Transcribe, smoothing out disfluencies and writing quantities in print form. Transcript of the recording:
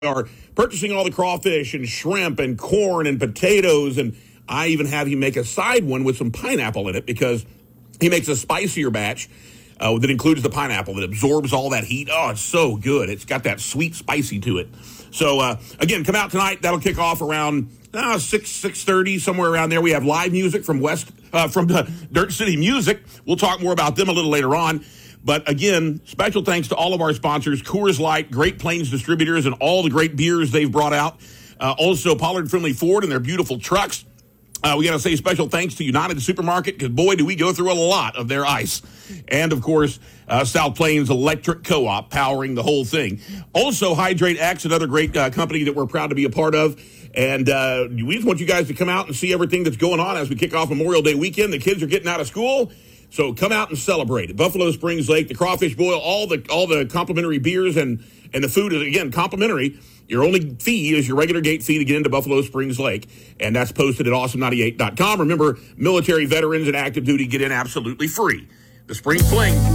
are purchasing all the crawfish and shrimp and corn and potatoes, and I even have him make a side one with some pineapple in it because he makes a spicier batch that includes the pineapple that absorbs all that heat. Oh, it's so good. It's got that sweet spicy to it. So, again, come out tonight. That'll kick off around 6:30, somewhere around there. We have live music from Dirt City Music. We'll talk more about them a little later on. But again, special thanks to all of our sponsors, Coors Light, Great Plains Distributors, and all the great beers they've brought out. Also, Pollard Friendly Ford and their beautiful trucks. We got to say special thanks to United Supermarket, because boy, do we go through a lot of their ice. And, of course, South Plains Electric Co-op powering the whole thing. Also, Hydrate X, another great company that we're proud to be a part of. And we just want you guys to come out and see everything that's going on as we kick off Memorial Day weekend. The kids are getting out of school. So come out and celebrate at Buffalo Springs Lake, the crawfish boil, all the complimentary beers, and the food is, again, complimentary. Your only fee is your regular gate fee to get into Buffalo Springs Lake, and that's posted at awesome98.com. Remember, military veterans and active duty get in absolutely free. The Spring Fling.